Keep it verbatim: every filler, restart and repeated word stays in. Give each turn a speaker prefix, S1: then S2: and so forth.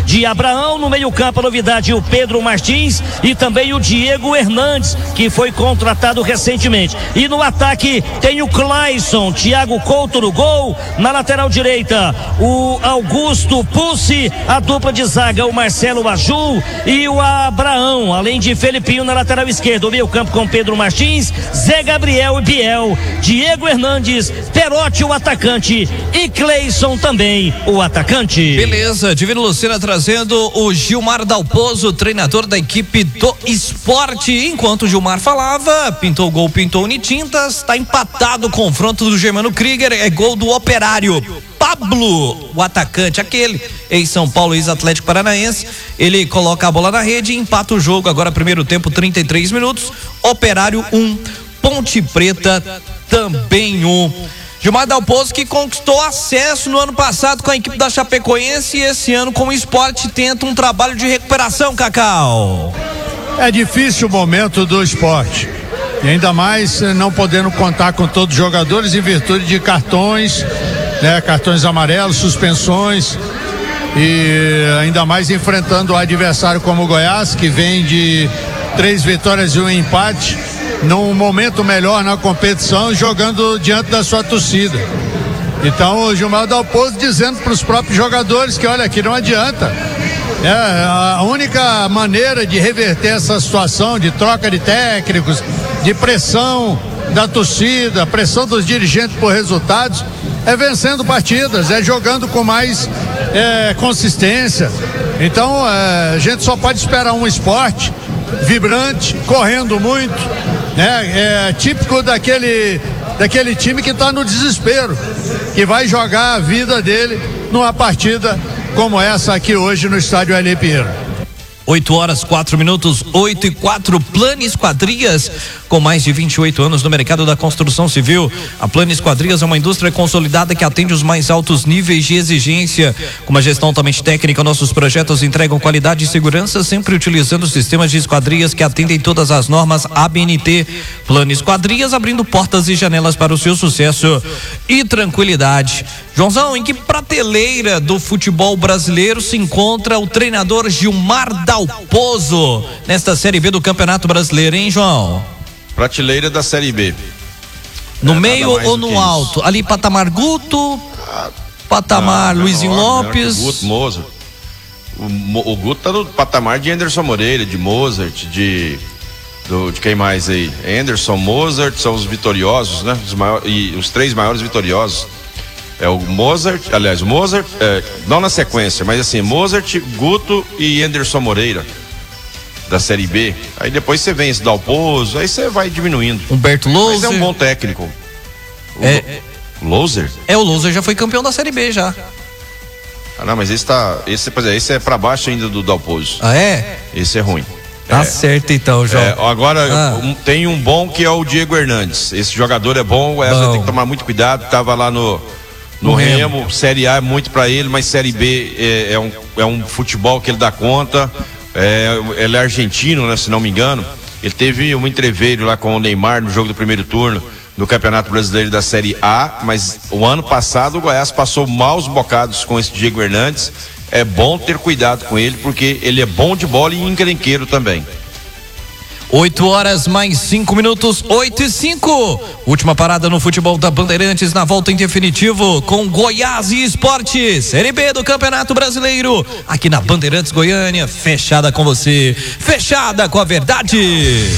S1: de Abraão. No meio-campo, a novidade, o Pedro Martins e também o Diego Hernandes, que foi contratado recentemente. E no ataque tem o Clayson, Thiago Couto no gol. Na lateral direita, o Augusto Pussi, a dupla de zaga, o Marcelo Aju e o Abraão, além de Felipinho na lateral esquerda. O meio-campo com Pedro Martins, Zé Gabriel e Biel, Diego Hernandes, Perotti, o atacante, e Clayson também, o atacante.
S2: Beleza, Divino Lucena trazendo o Gilmar Dalpozo, treinador da equipe do Esporte. Enquanto o Gilmar falava, pintou o gol, pintou Unitintas, tá empatado o confronto do Germano Krieger, é gol do Operário. Pablo, o atacante, aquele ex-São Paulo, ex-Atlético Paranaense, ele coloca a bola na rede e empata o jogo. Agora primeiro tempo, trinta e três minutos, Operário um, Ponte Preta também um. Gilmar Dalpozo, que conquistou acesso no ano passado com a equipe da Chapecoense e esse ano com o Esporte tenta um trabalho de recuperação, Cacau.
S3: É difícil o momento do Esporte, e ainda mais não podendo contar com todos os jogadores em virtude de cartões, né, cartões amarelos, suspensões, e ainda mais enfrentando o adversário como o Goiás, que vem de três vitórias e um empate, num momento melhor na competição, jogando diante da sua torcida. Então o Gilmar Dalpozo dizendo para os próprios jogadores que olha, aqui não adianta. É a única maneira de reverter essa situação de troca de técnicos, de pressão da torcida, pressão dos dirigentes por resultados, é vencendo partidas, é jogando com mais é, consistência. Então é, a gente só pode esperar um Esporte vibrante, correndo muito, né? É típico daquele daquele time que está no desespero, que vai jogar a vida dele numa partida como essa aqui hoje no estádio L. Pinheiro.
S2: oito horas, quatro minutos, oito e quatro. Plano Esquadrias, com mais de vinte e oito anos no mercado da construção civil. A Plano Esquadrias é uma indústria consolidada que atende os mais altos níveis de exigência. Com uma gestão altamente técnica, nossos projetos entregam qualidade e segurança, sempre utilizando sistemas de esquadrias que atendem todas as normas A B N T. Plano Esquadrias, abrindo portas e janelas para o seu sucesso e tranquilidade. Joãozão, em que prateleira do futebol brasileiro se encontra o treinador Gilmar Dalpozo nesta Série B do Campeonato Brasileiro, hein, João?
S4: Prateleira da Série B.
S2: No
S4: é,
S2: meio ou no alto? Isso. Ali patamar Guto,
S4: ah,
S2: patamar
S4: não,
S2: Luizinho
S4: menor,
S2: Lopes.
S4: menor Guto, Mozart. O, o Guto tá no patamar de Anderson Moreira, de Mozart, de do, de quem mais aí? Anderson, Mozart, são os vitoriosos, né? Os maiores, e os três maiores vitoriosos. É o Mozart, aliás, o Mozart, é, não na sequência, mas assim, Mozart, Guto e Anderson Moreira, da Série B. Aí depois você vence Dalpozo, aí você vai diminuindo.
S2: Humberto Louser.
S4: Mas é um bom técnico. O
S2: é,
S4: Louser?
S2: É, o Louser já foi campeão da Série B já.
S4: Ah, não, mas esse tá, esse, pois é, esse é pra baixo ainda do Dalpozo.
S2: Ah, é?
S4: Esse é ruim.
S2: Tá
S4: é,
S2: certo então, João.
S4: É, agora
S2: ah.
S4: um, tem um bom que é o Diego Hernandes. Esse jogador é bom, o Wesley tem que tomar muito cuidado, tava lá no No, no Remo. Remo, Série A é muito pra ele, mas Série B é, é, um, é um futebol que ele dá conta. É, ele é argentino, né, se não me engano. Ele teve um entreveiro lá com o Neymar no jogo do primeiro turno no Campeonato Brasileiro da Série A, mas o ano passado o Goiás passou maus bocados com esse Diego Hernandes. É bom ter cuidado com ele, porque ele é bom de bola e encrenqueiro também.
S2: oito horas mais cinco minutos, oito e cinco. Última parada no futebol da Bandeirantes na volta em definitivo com Goiás e Esporte, Série B do Campeonato Brasileiro, aqui na Bandeirantes Goiânia, fechada com você, fechada com a verdade.